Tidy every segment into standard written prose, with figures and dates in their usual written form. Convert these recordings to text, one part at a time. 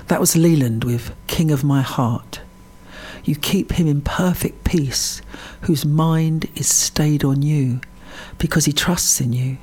That was Leland with King of My Heart. You keep him in perfect peace, whose mind is stayed on you, because he trusts in you.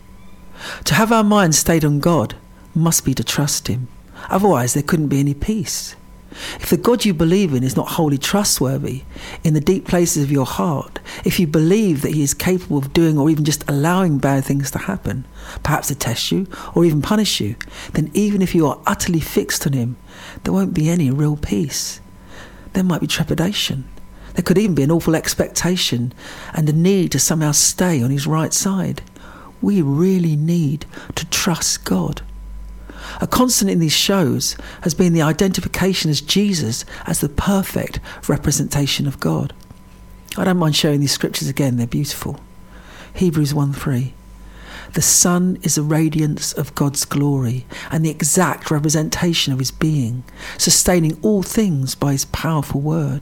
To have our mind stayed on God must be to trust him. Otherwise, there couldn't be any peace. If the God you believe in is not wholly trustworthy in the deep places of your heart, if you believe that he is capable of doing or even just allowing bad things to happen, perhaps to test you or even punish you, then even if you are utterly fixed on him, there won't be any real peace. There might be trepidation. There could even be an awful expectation and a need to somehow stay on his right side. We really need to trust God. A constant in these shows has been the identification as Jesus as the perfect representation of God. I don't mind sharing these scriptures again, they're beautiful. Hebrews 1:3. The Son is a radiance of God's glory and the exact representation of his being, sustaining all things by his powerful word.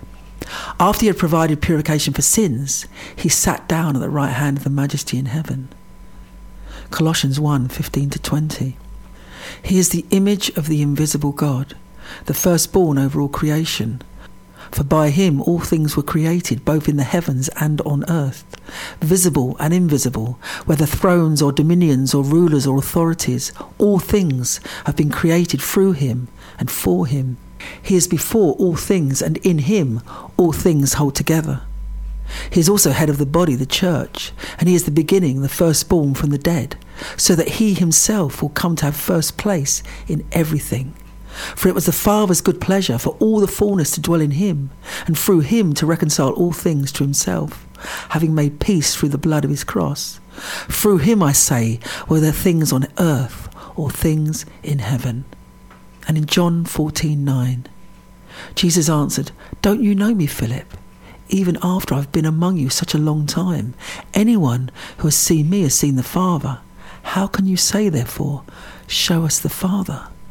After he had provided purification for sins, he sat down at the right hand of the Majesty in heaven. Colossians 1:15-20. He is the image of the invisible God, the firstborn over all creation. For by him all things were created, both in the heavens and on earth, visible and invisible, whether thrones or dominions or rulers or authorities, all things have been created through him and for him. He is before all things, and in him all things hold together. He is also head of the body, the church, and he is the beginning, the firstborn from the dead, so that he himself will come to have first place in everything. For it was the Father's good pleasure for all the fullness to dwell in him, and through him to reconcile all things to himself, having made peace through the blood of his cross. Through him, I say, whether things on earth or things in heaven. And in John 14:9, Jesus answered, "Don't you know me, Philip? Even after I've been among you such a long time, anyone who has seen me has seen the Father. How can you say, therefore, show us the Father?"